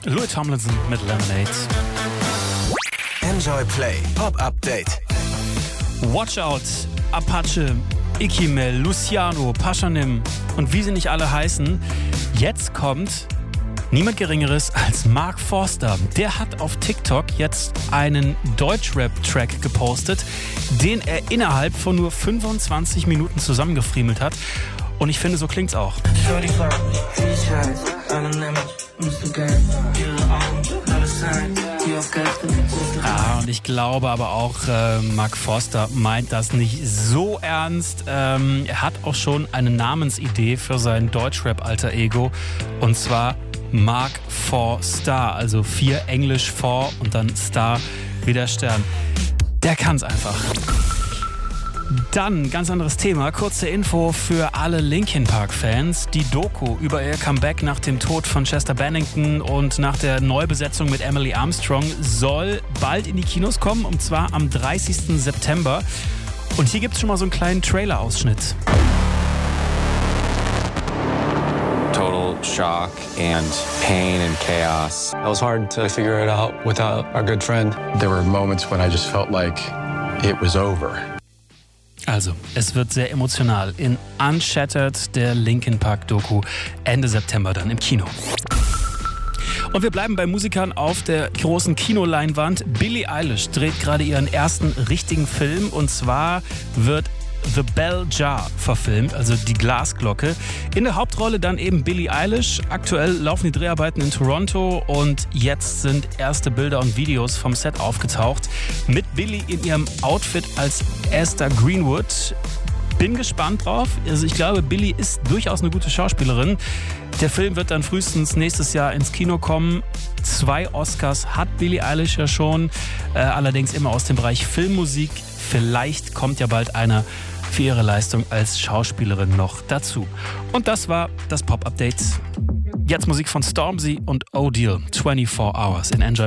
Louis Tomlinson mit Lemonade. Enjoy Play Pop Update. Watch Out, Apache, Ikimel, Luciano, Paschanim und wie sie nicht alle heißen. Jetzt kommt niemand Geringeres als Mark Forster. Der hat auf TikTok jetzt einen Deutschrap-Track gepostet, den er innerhalb von nur 25 Minuten zusammengefriemelt hat. Und ich finde, so klingt's auch. Und ich glaube aber auch, Mark Forster meint das nicht so ernst. Er hat auch schon eine Namensidee für sein Deutschrap-Alter-Ego. Und zwar Mark for Star. Also 4 Englisch for und dann Star wie der Stern. Der kann's einfach. Dann, ganz anderes Thema, kurze Info für alle Linkin Park-Fans. Die Doku über ihr Comeback nach dem Tod von Chester Bennington und nach der Neubesetzung mit Emily Armstrong soll bald in die Kinos kommen, und zwar am 30. September. Und hier gibt's schon mal so einen kleinen Trailer-Ausschnitt. Total shock and pain and chaos. It was hard to figure it out without our good friend. There were moments when I just felt like it was over. Also, es wird sehr emotional in Unshattered, der Linkin Park Doku, Ende September dann im Kino. Und wir bleiben bei Musikern auf der großen Kinoleinwand. Billie Eilish dreht gerade ihren ersten richtigen Film, und zwar wird The Bell Jar verfilmt, also die Glasglocke. In der Hauptrolle dann eben Billie Eilish. Aktuell laufen die Dreharbeiten in Toronto und jetzt sind erste Bilder und Videos vom Set aufgetaucht. Mit Billie in ihrem Outfit als Esther Greenwood. Bin gespannt drauf. Also ich glaube, Billie ist durchaus eine gute Schauspielerin. Der Film wird dann frühestens nächstes Jahr ins Kino kommen. 2 Oscars hat Billie Eilish ja schon, allerdings immer aus dem Bereich Filmmusik. Vielleicht kommt ja bald einer für ihre Leistung als Schauspielerin noch dazu. Und das war das Pop-Update. Jetzt Musik von Stormzy und O'Deal, 24 Hours in Enjoy.